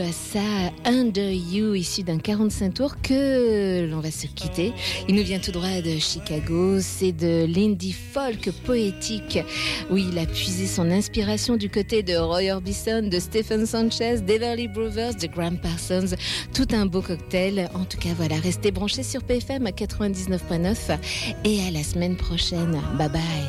Ça, Under You, issu d'un 45 tours que l'on va se quitter. Il nous vient tout droit de Chicago, c'est de l'indie folk poétique où il a puisé son inspiration du côté de Roy Orbison, de Stephen Sanchez, d'Everly Brothers, de Graham Parsons, tout un beau cocktail. En tout cas, voilà, restez branchés sur PFM à 99.9 et à la semaine prochaine. Bye bye.